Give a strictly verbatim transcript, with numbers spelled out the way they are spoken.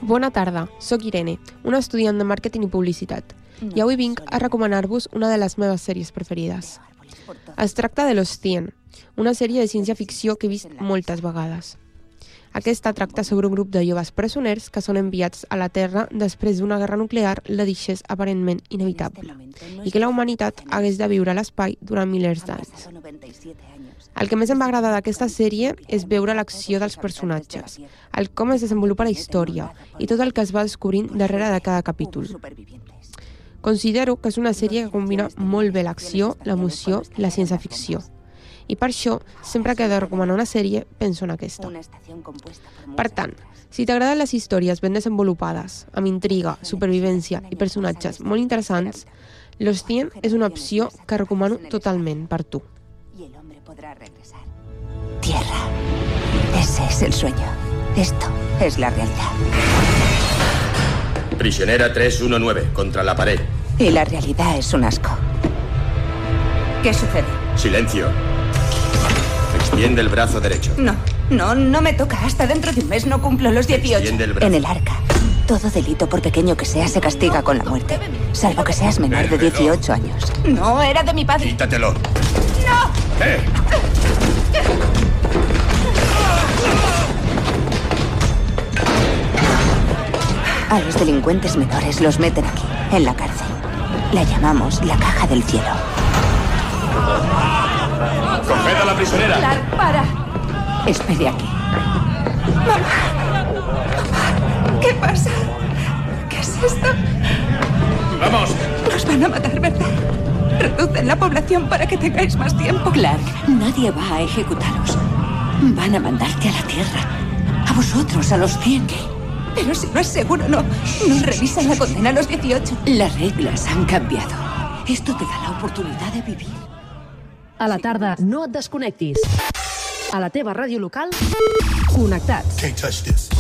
Bona tarda, sóc Irene, una estudiant de màrqueting i publicitat, i avui vinc a recomanar-vos una de les meves sèries preferides. Es tracta de Los cien, una sèrie de ciència-ficció que he vist moltes vegades. Aquesta tracta sobre un grup de joves presoners que són enviats a la Terra després d'una guerra nuclear la deixés aparentment inevitable i que la humanitat hagués de viure a l'espai durant milers d'anys. El que més em va agradar d'aquesta sèrie és veure l'acció dels personatges, el com es desenvolupa la història i tot el que es va descobrint darrere de cada capítol. Considero que és una sèrie que combina molt bé l'acció, l'emoció i la ciència-ficció. I per això, sempre que he de recomanar una sèrie, penso en aquesta. Per tant, si t'agraden les històries ben desenvolupades, amb intriga, supervivència i personatges molt interessants, Los cien és una opció que recomano totalment per tu. Tierra. Ese es el sueño. Esto es la realidad. Prisionera tres uno nueve, contra la pared. Y la realidad es un asco. ¿Qué sucede? Silencio. Extiende el brazo derecho. No, no, no me toca. Hasta dentro de un mes no cumplo los dieciocho. Extiende el brazo. En el arca, todo delito, por pequeño que sea, se castiga con la muerte. Salvo que seas menor de dieciocho años. No, era de mi padre. Quítatelo. ¡No! ¡Eh! A los delincuentes menores los meten aquí, en la cárcel. La llamamos la caja del cielo. ¡Coged a la prisionera! Clark, para. Espere aquí. Mamá. Mamá. ¿Qué pasa? ¿Qué es esto? ¡Vamos! Nos van a matar, ¿verdad? Reducen la población para que tengáis más tiempo. Clark, nadie va a ejecutaros. Van a mandarte a la Tierra. A vosotros, a los cien. Pero si no es seguro, no. No revisan la condena a los dieciocho. Las reglas han cambiado. Esto te da la oportunidad de vivir. A la tarda, no et desconnectis. A la teva ràdio local, connectats. Can't touch this.